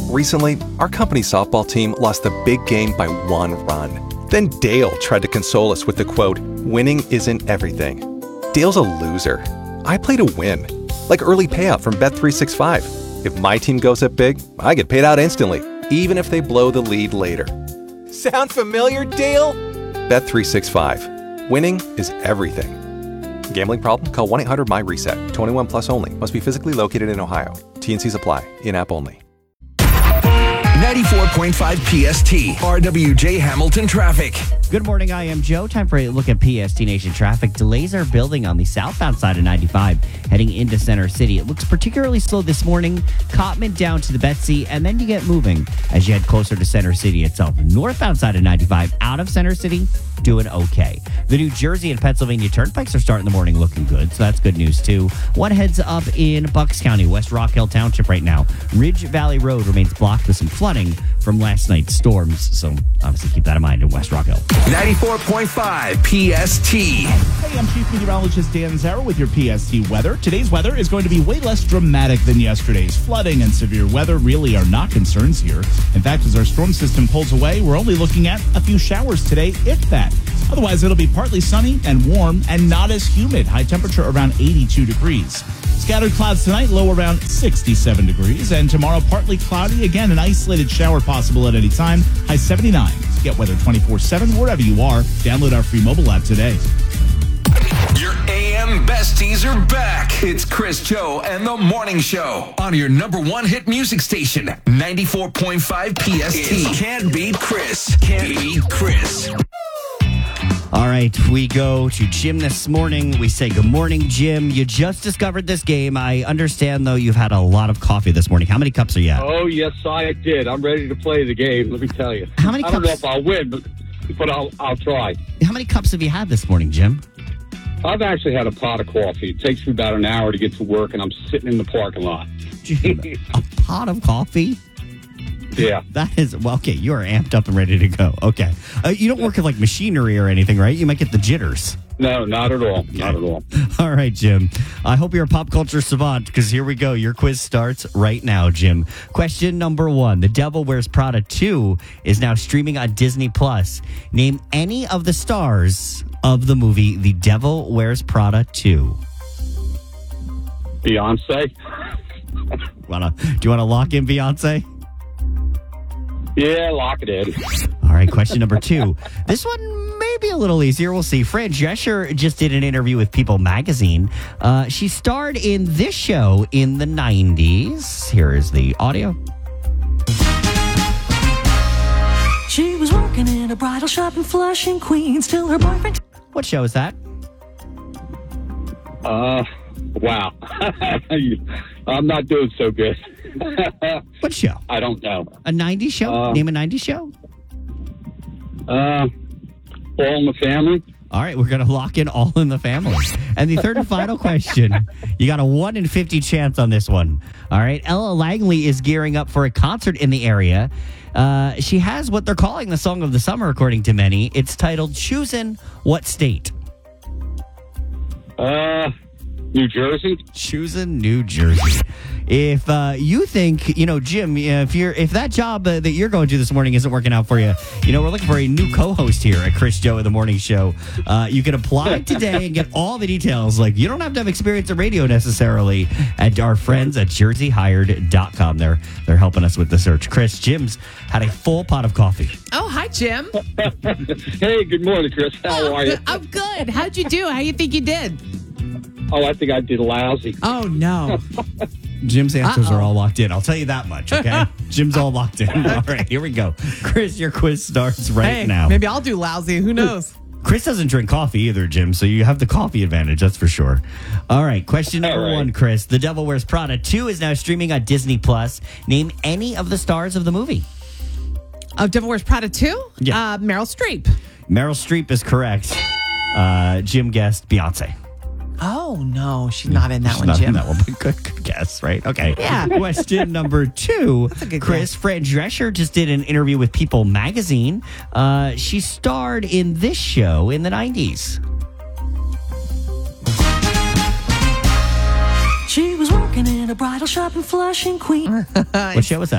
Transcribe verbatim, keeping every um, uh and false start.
Recently, our company softball team lost the big game by one run. Then Dale tried to console us with the quote, "Winning isn't everything." Dale's a loser. I play to win. Like early payout from Bet three sixty-five. If my team goes up big, I get paid out instantly, even if they blow the lead later. Sound familiar, Dale? Bet three sixty-five. Winning is everything. Gambling problem? Call one eight hundred M Y reset. twenty-one plus only. Must be physically located in Ohio. T N Cs apply. In-app only. ninety-four point five P S T, R W J Hamilton Traffic. Good morning, I am Joe. Time for a look at P S T Nation traffic. Delays are building on the southbound side of ninety-five, heading into Center City. It looks particularly slow this morning. Cotman down to the Betsy, and then you get moving as you head closer to Center City itself. Northbound side of ninety-five, out of Center City, doing okay. The New Jersey and Pennsylvania turnpikes are starting the morning looking good, so that's good news too. One heads up in Bucks County, West Rock Hill Township right now. Ridge Valley Road remains blocked with some flooding from last night's storms, so obviously keep that in mind in West Rock Hill. ninety-four point five P S T. Hey, I'm Chief Meteorologist Dan Zarrow with your P S T weather. Today's weather is going to be way less dramatic than yesterday's. Flooding and severe weather really are not concerns here. In fact, as our storm system pulls away, we're only looking at a few showers today, if that. Otherwise, it'll be partly sunny and warm and not as humid. High temperature around eighty-two degrees. Scattered clouds tonight, low around sixty-seven degrees. And tomorrow, partly cloudy. Again, an isolated shower possible at any time. High seventy-nine. Get weather twenty-four seven wherever you are. Download our free mobile app today. Your A M besties are back. It's Chris, Joe, and the Morning Show on your number one hit music station, ninety-four point five P S T. It's Can't Beat Chris. Can't Beat Chris. All right, we go to Jim this morning. We say good morning, Jim. You just discovered this game. I understand, though, you've had a lot of coffee this morning. How many cups are you at? Oh, yes, I did. I'm ready to play the game, let me tell you. How many I don't know cups? if I'll win, but, but I'll, I'll try. How many cups have you had this morning, Jim? I've actually had a pot of coffee. It takes me about an hour to get to work, and I'm sitting in the parking lot. Jim, a pot of coffee? Yeah. That is, well, okay, you are amped up and ready to go. Okay. Uh, you don't work with, like, machinery or anything, right? You might get the jitters. No, not at all. Okay. Not at all. All right, Jim. I hope you're a pop culture savant, because here we go. Your quiz starts right now, Jim. Question number one. The Devil Wears Prada two is now streaming on Disney Plus. Name any of the stars of the movie The Devil Wears Prada two. Beyonce? Wanna, do you want to lock in Beyonce? Yeah, lock it in. All right, question number two. This one may be a little easier. We'll see. Fran Drescher just did an interview with People magazine. Uh, she starred in this show in the nineties. Here is the audio. She was working in a bridal shop in Flushing, Queens, till her boyfriend... What show is that? Uh, wow. I'm not doing so good. What show? I don't know. A nineties show? Uh, Name a nineties show? Uh, All in the Family? All right, we're going to lock in All in the Family. And the third and final question. You got a one in fifty chance on this one. All right, Ella Langley is gearing up for a concert in the area. Uh, she has what they're calling the song of the summer, according to many. It's titled Choosing What State? Uh, New Jersey? Choosing New Jersey. If uh, you think, you know, Jim, if you're if that job uh, that you're going to this morning isn't working out for you, you know, we're looking for a new co-host here at Chris, Joe, in the Morning Show. Uh, you can apply today and get all the details. Like, you don't have to have experience in radio necessarily at our friends at jersey hired dot com. They're, they're helping us with the search. Chris, Jim's had a full pot of coffee. Oh, hi, Jim. Hey, good morning, Chris. How oh, are you? I'm good. How'd you do? How you think you did? Oh, I think I did lousy. Oh, no. Jim's answers Uh-oh. are all locked in. I'll tell you that much, okay? Jim's all locked in. All right, here we go. Chris, your quiz starts right hey, now. maybe I'll do lousy. Who knows? Chris doesn't drink coffee either, Jim, so you have the coffee advantage, that's for sure. All right, question number All right. one, Chris. The Devil Wears Prada two is now streaming on Disney Plus. Name any of the stars of the movie. Oh, Devil Wears Prada two? Yeah. Uh, Meryl Streep. Meryl Streep is correct. Uh, Jim guessed Beyonce. Oh, no. She's not in that She's one, not Jim. in that one, but good, good guess, right? Okay. Yeah. Question number two. That's a good Chris, guess. Fran Drescher just did an interview with People magazine. Uh, she starred in this show in the nineties. She was working in a bridal shop in Flushing, Queens. What show was that?